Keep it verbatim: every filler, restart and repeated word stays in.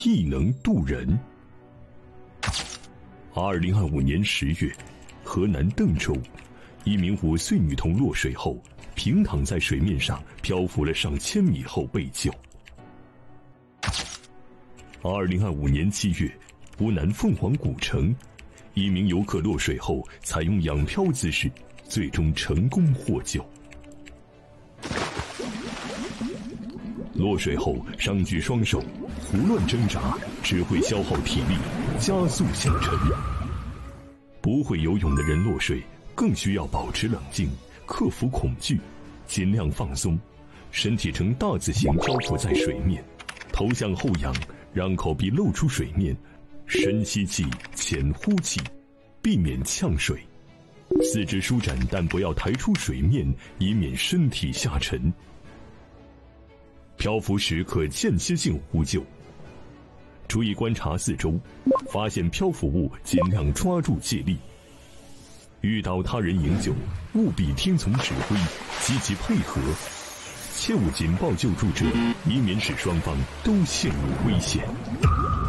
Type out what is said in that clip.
亦能渡人。二零二五年十月，河南邓州，一名五岁女童落水后，平躺在水面上漂浮了上千米后被救。二零二五年七月，湖南凤凰古城，一名游客落水后，采用仰漂姿势，最终成功获救。落水后上举双手，胡乱挣扎，只会消耗体力，加速下沉。不会游泳的人落水，更需要保持冷静，克服恐惧，尽量放松，身体呈大字形漂浮在水面，头向后仰，让口鼻露出水面，深吸气，浅呼气，避免呛水。四肢舒展，但不要抬出水面，以免身体下沉。漂浮时可间歇性呼救，注意观察四周，发现漂浮物尽量抓住借力。遇到他人营救，务必听从指挥，积极配合，切勿紧抱救助者，以免使双方都陷入危险。